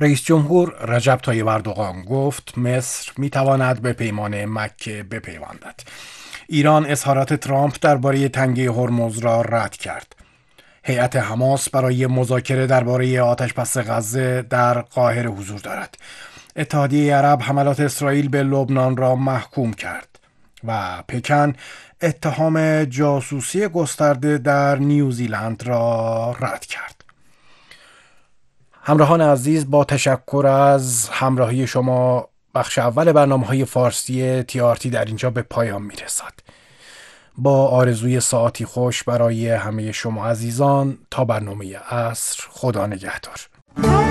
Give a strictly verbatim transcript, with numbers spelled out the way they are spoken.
رئیس جمهور رجب طیب اردوغان گفت مصر میتواند به پیمان مکه بپیوندد. ایران اظهارات ترامپ درباره تنگه هرمز را رد کرد. هیئت حماس برای مذاکره درباره آتش‌بس غزه در قاهره حضور دارد. اتحادیه عرب حملات اسرائیل به لبنان را محکوم کرد و پکن اتهام جاسوسی گسترده در نیوزیلند را رد کرد. همراهان عزیز، با تشکر از همراهی شما، بخش اول برنامه‌های فارسی تی آر تی در اینجا به پایان میرسد. با آرزوی ساعتی خوش برای همه شما عزیزان، تا برنامه عصر، خدا نگهدار.